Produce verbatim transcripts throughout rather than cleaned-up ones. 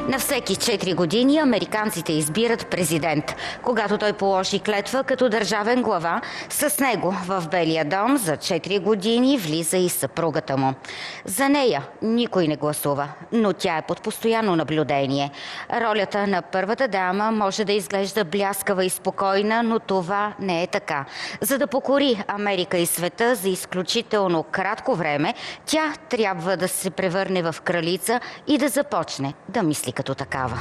На всеки четири години американците избират президент. Когато той положи клетва като държавен глава, с него в Белия дом за четири години влиза и съпругата му. За нея никой не гласува, но тя е под постоянно наблюдение. Ролята на първата дама може да изглежда бляскава и спокойна, но това не е така. За да покори Америка и света за изключително кратко време, тя трябва да се превърне в кралица и да започне да мисли като такава.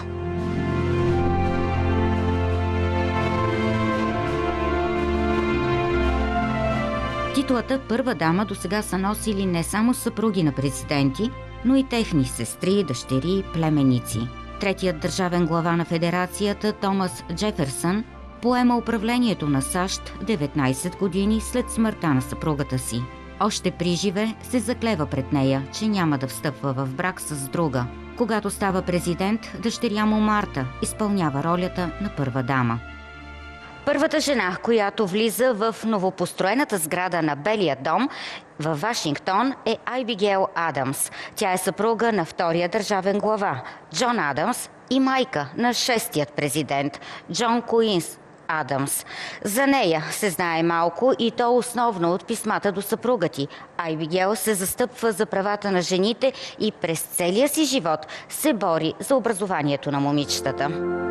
Титулата първа дама досега са носили не само съпруги на президенти, но и техни сестри, дъщери, племеници. Третият държавен глава на федерацията, Томас Джеферсън, поема управлението на САЩ деветнайсет години след смъртта на съпругата си. Още при живе се заклева пред нея, че няма да встъпва в брак с друга. Когато става президент, дъщеря му Марта изпълнява ролята на първа дама. Първата жена, която влиза в новопостроената сграда на Белия дом във Вашингтон, е Айбигейл Адамс. Тя е съпруга на втория държавен глава Джон Адамс и майка на шестият президент Джон Куинс Адамс. За нея се знае малко и то основно от писмата до съпруга ти. Айбигейл се застъпва за правата на жените и през целия си живот се бори за образованието на момичетата.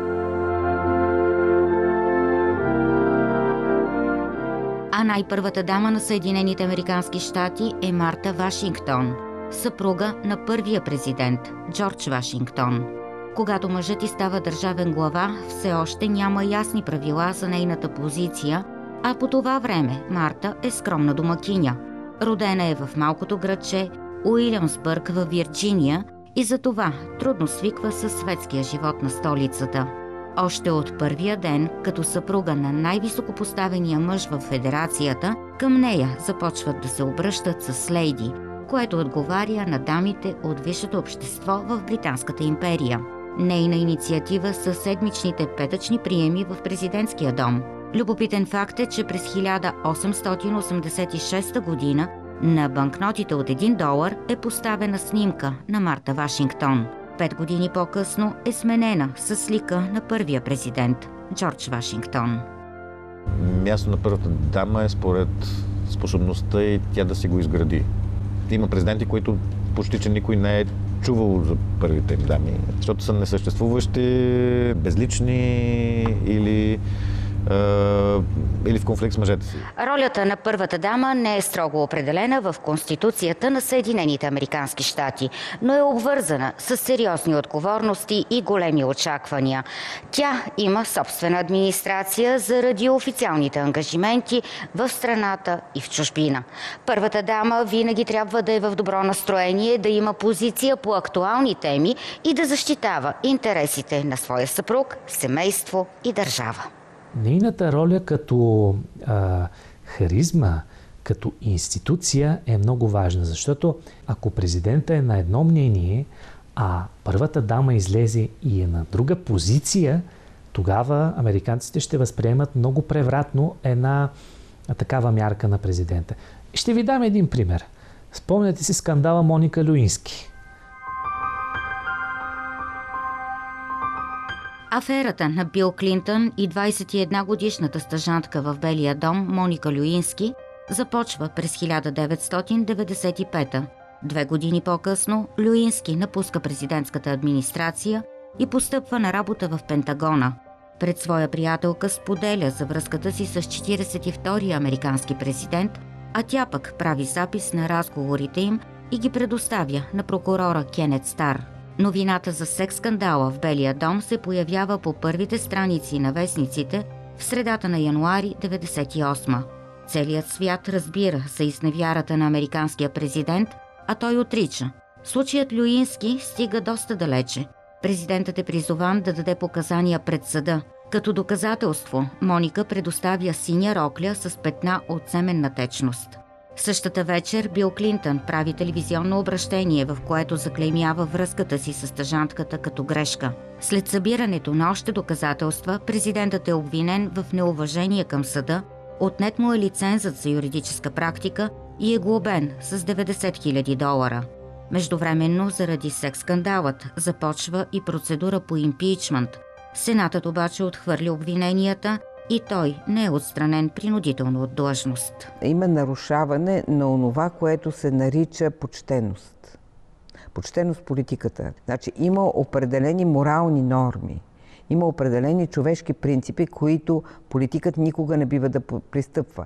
А най-първата дама на Съединените американски щати е Марта Вашингтон, съпруга на първия президент Джордж Вашингтон. Когато мъжът й става държавен глава, все още няма ясни правила за нейната позиция, а по това време Марта е скромна домакиня. Родена е в малкото градче Уилямсбърг във Вирджиния и затова трудно свиква със светския живот на столицата. Още от първия ден, като съпруга на най-високопоставения мъж в федерацията, към нея започват да се обръщат с лейди, което отговаря на дамите от висшето общество в Британската империя. Нейна инициатива са седмичните петъчни приеми в президентския дом. Любопитен факт е, че през хиляда осемстотин осемдесет и шеста година на банкнотите от един долар е поставена снимка на Марта Вашингтон. Пет години по-късно е сменена с лика на първия президент Джордж Вашингтон. Място на първата дама е според способността и тя да си го изгради. Има президенти, които почти че никой не е чувал за първите им дами, защото са несъществуващи, безлични или или в конфликт с мъжете си. Ролята на първата дама не е строго определена в Конституцията на Съединените американски щати, но е обвързана с сериозни отговорности и големи очаквания. Тя има собствена администрация заради официалните ангажименти в страната и в чужбина. Първата дама винаги трябва да е в добро настроение, да има позиция по актуални теми и да защитава интересите на своя съпруг, семейство и държава. Нейната роля като а, харизма, като институция е много важна, защото ако президента е на едно мнение, а първата дама излезе и е на друга позиция, тогава американците ще възприемат много превратно една такава мярка на президента. Ще ви дам един пример. Спомняте си скандала Моника Люински. Аферата на Бил Клинтън и двайсет и една годишната стажантка в Белия дом Моника Люински започва през хиляда деветстотин деветдесет и пета. Две години по-късно Люински напуска президентската администрация и постъпва на работа в Пентагона. Пред своя приятелка споделя за връзката си с четиридесет и втория американски президент, а тя пък прави запис на разговорите им и ги предоставя на прокурора Кенет Стар. Новината за секс-скандала в Белия дом се появява по първите страници на вестниците в средата на януари деветдесет и осма. Целият свят разбира за изневярата на американския президент, а той отрича. Случаят Люински стига доста далече. Президентът е призован да даде показания пред съда. Като доказателство Моника предоставя синя рокля с петна от семенна течност. Същата вечер Бил Клинтън прави телевизионно обращение, в което заклеймява връзката си с стажантката като грешка. След събирането на още доказателства, президентът е обвинен в неуважение към съда, отнет му е лицензът за юридическа практика и е глобен с деветдесет хиляди долара. Междувременно, заради секс-скандалът, започва и процедура по импичмент. Сенатът обаче отхвърли обвиненията и той не е отстранен принудително от длъжност. Има нарушаване на онова, което се нарича почтеност. Почтеност в политиката. Значи има определени морални норми, има определени човешки принципи, които политикът никога не бива да пристъпва.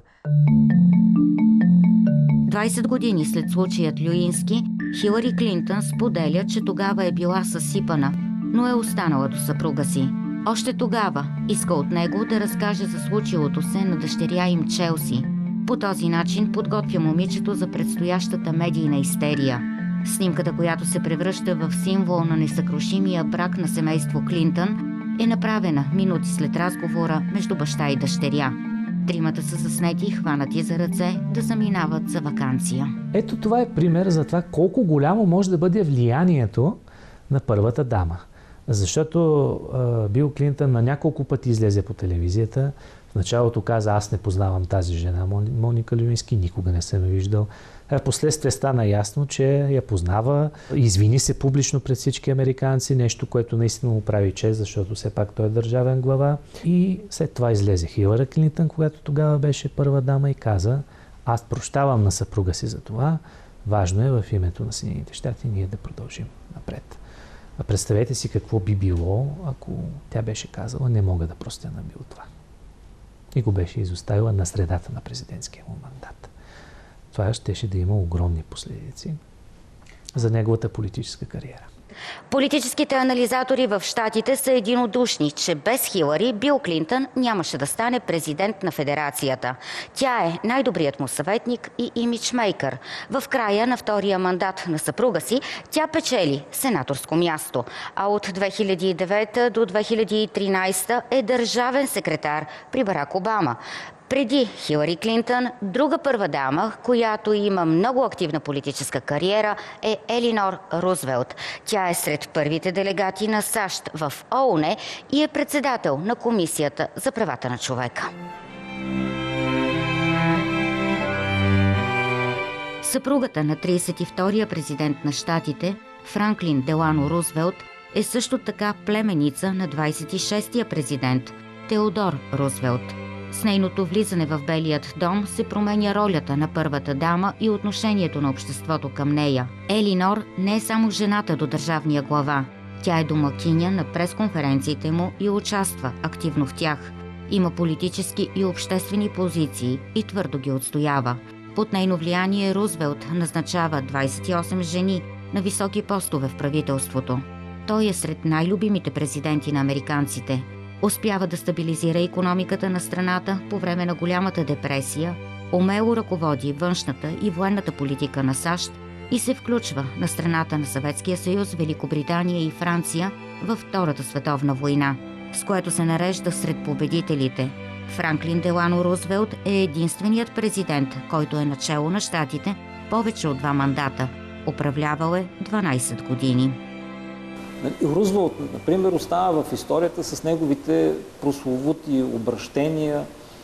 двайсет години след случаят Люински, Хилари Клинтън споделя, че тогава е била съсипана, но е останала до съпруга си. Още тогава иска от него да разкаже за случилото се на дъщеря им Челси. По този начин подготвя момичето за предстоящата медийна истерия. Снимката, която се превръща в символ на несъкрушимия брак на семейство Клинтън, е направена минути след разговора между баща и дъщеря. Тримата са заснети и хванати за ръце да заминават за ваканция. Ето това е пример за това колко голямо може да бъде влиянието на първата дама. Защото а, Бил Клинтън на няколко пъти излезе по телевизията. В началото каза: аз не познавам тази жена, Моника Люински, никога не съм я виждал. Последствие стана ясно, че я познава. Извини се публично пред всички американци, нещо, което наистина му прави чест, защото все пак той е държавен глава. И след това излезе Хилари Клинтън, когато тогава беше първа дама, и каза: аз прощавам на съпруга си за това. Важно е в името на Съединените щати ние да продължим напред. А представете си какво би било, ако тя беше казала: не мога да простя на Бил това. И го беше изоставила на средата на президентския му мандат. Това щеше да има огромни последици за неговата политическа кариера. Политическите анализатори в щатите са единодушни, че без Хилари Бил Клинтън нямаше да стане президент на федерацията. Тя е най-добрият му съветник и имиджмейкър. В края на втория мандат на съпруга си тя печели сенаторско място, а от две хиляди и девета до две хиляди и тринадесета е държавен секретар при Барак Обама. Преди Хилари Клинтън, друга първа дама, която има много активна политическа кариера, е Елинор Рузвелт. Тя е сред първите делегати на САЩ в ООН и е председател на Комисията за правата на човека. Съпругата на тридесет и втория президент на щатите, Франклин Делано Рузвелт, е също така племеница на двадесет и шестия президент, Теодор Рузвелт. С нейното влизане в Белият дом се променя ролята на първата дама и отношението на обществото към нея. Елинор не е само жената до държавния глава. Тя е домакиня на пресконференциите му и участва активно в тях. Има политически и обществени позиции и твърдо ги отстоява. Под нейно влияние Рузвелт назначава двадесет и осем жени на високи постове в правителството. Той е сред най-любимите президенти на американците. Успява да стабилизира икономиката на страната по време на голямата депресия, умело ръководи външната и военната политика на САЩ и се включва на страната на Съветския съюз, Великобритания и Франция във Втората световна война, с което се нарежда сред победителите. Франклин Делано Рузвелт е единственият президент, който е начело на щатите повече от два мандата. Управлявал е дванадесет години. Рузвелт, например, остава в историята с неговите прословути обращения,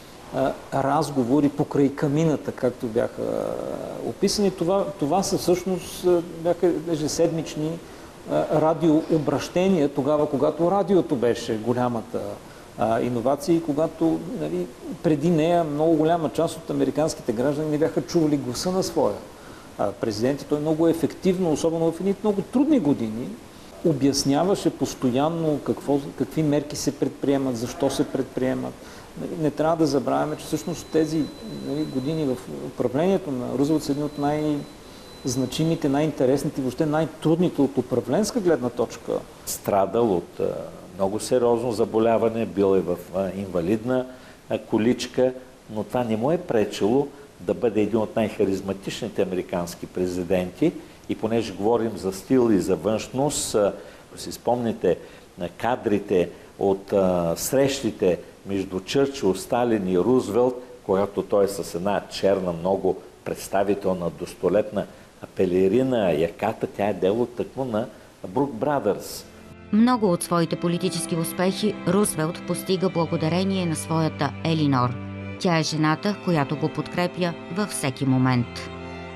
разговори покрай камината, както бяха описани. Това, това са всъщност бяха ежеседмични радиообращения, тогава, когато радиото беше голямата иновация и когато, нали, преди нея много голяма част от американските граждани не бяха чували гласа на своя президент. Той много ефективно, особено в едни много трудни години, обясняваше постоянно какво, какви мерки се предприемат, защо се предприемат. Не трябва да забравяме, че всъщност тези, нали, години в управлението на Рузвелт са едни от най-значимите, най-интересните, въобще най-трудните от управленска гледна точка. Страдал от а, много сериозно заболяване, бил е в а, инвалидна а, количка, но това не му е пречило да бъде един от най-харизматичните американски президенти. И понеже говорим за стил и за външност, ако си спомните на кадрите от а, срещите между Чърчил, Сталин и Рузвелт, когато той е с една черна, много представителна, достолетна пелерина, яката, тя е дело тъкмо на Брук Брадърс. Много от своите политически успехи Рузвелт постига благодарение на своята Елинор. Тя е жената, която го подкрепя във всеки момент.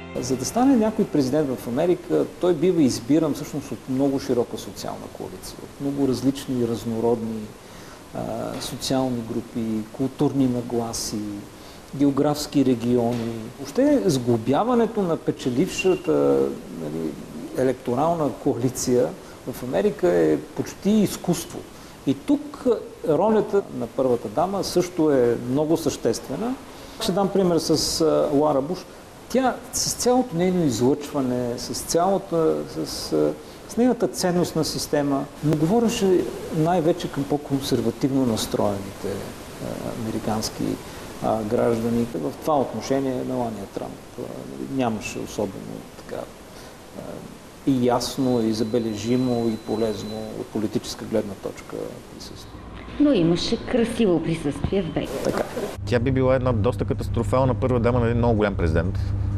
За да стане някой президент в Америка, той бива избиран всъщност от много широка социална коалиция, от много различни, разнородни а, социални групи, културни нагласи, географски региони. Въобще сглобяването на печелившата, нали, електорална коалиция в Америка е почти изкуство. И тук ролята на първата дама също е много съществена. Ще дам пример с Лара Буш. Тя с цялото нейно излъчване, с цялата, с, с нейната ценностна система, но говореше най-вече към по-консервативно настроените а, американски а, граждани. В това отношение Мелания Трамп а, нямаше особено така а, и ясно, и забележимо, и полезно от политическа гледна точка присъствие. Но имаше красиво присъствие в Белия. Така. Тя би била една доста катастрофална първа дама на един много голям президент.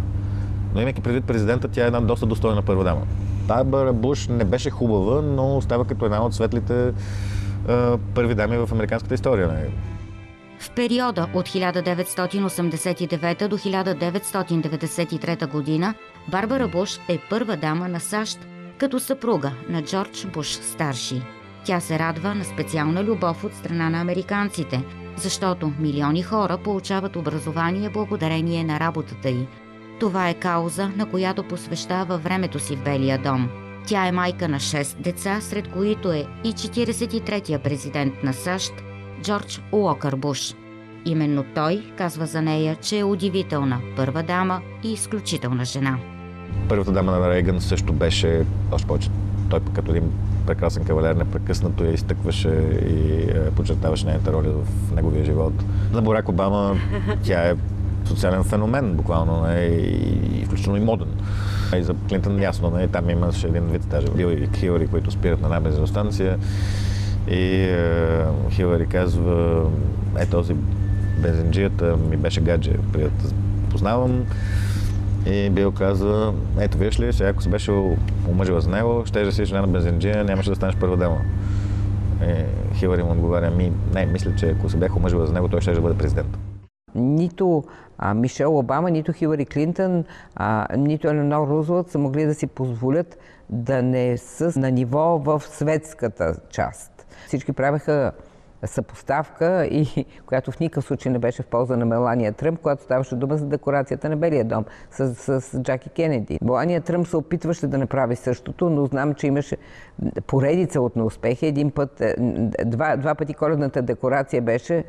Но имайки предвид президента, тя е една доста достойна първа дама. Барбара Буш не беше хубава, но остава като една от светлите е, първи дами в американската история. В периода от хиляда деветстотин осемдесет и девета до хиляда деветстотин деветдесет и трета година Барбара Буш е първа дама на САЩ като съпруга на Джордж Буш старши. Тя се радва на специална любов от страна на американците, защото милиони хора получават образование благодарение на работата й. Това е кауза, на която посвещава времето си в Белия дом. Тя е майка на шест деца, сред които е и четиридесет и третия президент на САЩ Джордж Уокър Буш. Именно той казва за нея, че е удивителна първа дама и изключителна жена. Първата дама на Рейган също беше, още повече, той като един прекрасен кавалер непрекъснато я изтъкваше и подчертаваше нейната роля в неговия живот. На Барак Обама тя е социален феномен, буквално, и включително и моден. И за Клинтън ясно, там имаше един вид, даже Бил и Хилари, които спират на една бензиностанция. И е, Хилари казва, е този бензинджията ми беше гадже, прият познавам. И Бил казва, ето виж ли, сега ако се беше омъжила за него, ще да си жена на бензинджия, нямаше да станеш първа дама. И Хилари му отговаря, ми не, мисля, че ако се бях омъжила за него, той ще да бъде президент. Нито а, Мишел Обама, нито Хилари Клинтън, а, нито Еленор Рузвелт са могли да си позволят да не са на ниво в светската част. Всички правеха съпоставка, и която в никакъв случай не беше в полза на Мелания Тръмп, когато ставаше дума за декорацията на Белия дом с, с, с Джаки Кенеди. Мелания Тръмп се опитваше да направи същото, но знам, че имаше поредица от неуспехи. Един път, два, два пъти коледната декорация беше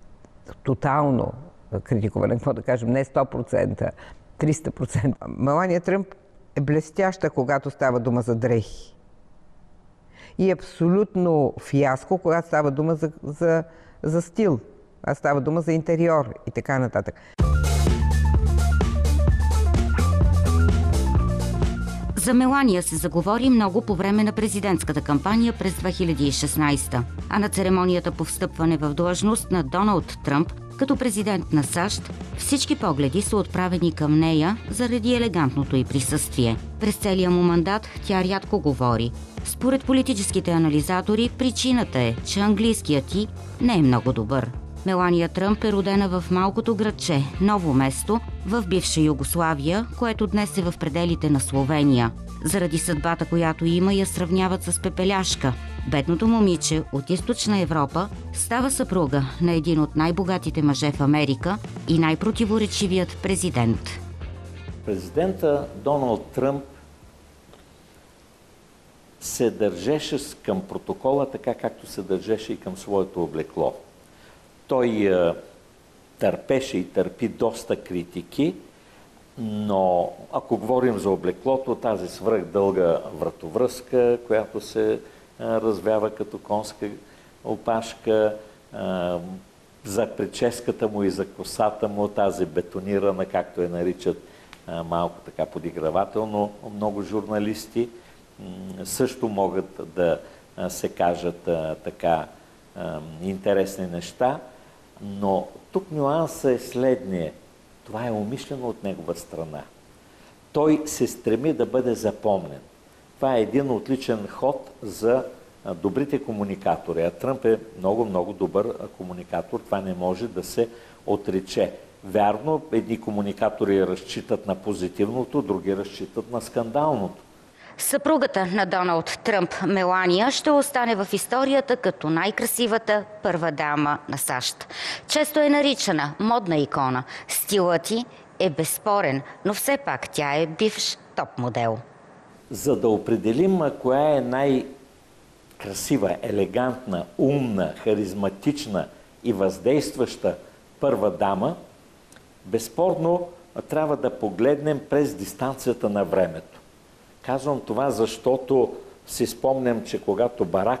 тотално критикувана, какво да кажем, не сто процента, триста процента. Мелания Тръмп е блестяща, когато става дума за дрехи. И абсолютно фиаско, когато става дума за, за, за стил, а става дума за интериор и така нататък. За Мелания се заговори много по време на президентската кампания през две хиляди и шестнадесета, а на церемонията по встъпване в длъжност на Доналд Тръмп като президент на САЩ, всички погледи са отправени към нея заради елегантното й присъствие. През целия му мандат тя рядко говори. Според политическите анализатори, причината е, че английският ти не е много добър. Мелания Тръмп е родена в малкото градче Ново Место в бивша Югославия, което днес е в пределите на Словения. Заради съдбата, която има, я сравняват с пепеляшка. Бедното момиче от Източна Европа става съпруга на един от най-богатите мъже в Америка и най-противоречивият президент. Президента Доналд Тръмп се държеше към протокола така, както се държеше и към своето облекло. Той е, търпеше и търпи доста критики, но ако говорим за облеклото, тази свръхдълга вратовръзка, която се е, развява като конска опашка, е, за прическата му и за косата му, тази бетонирана, както я наричат е, малко така подигравателно много журналисти, също могат да се кажат а, така а, интересни неща, но тук нюансът е следния. Това е умишлено от негова страна. Той се стреми да бъде запомнен. Това е един отличен ход за а, добрите комуникатори. А Тръмп е много, много добър а, комуникатор. Това не може да се отрече. Вярно, едни комуникатори разчитат на позитивното, други разчитат на скандалното. Съпругата на Доналд Тръмп, Мелания, ще остане в историята като най-красивата първа дама на САЩ. Често е наричана модна икона. Стилът ѝ е безспорен, но все пак тя е бивш топ модел. За да определим коя е най-красива, елегантна, умна, харизматична и въздействаща първа дама, безспорно трябва да погледнем през дистанцията на времето. Казвам това, защото си спомням, че когато Барак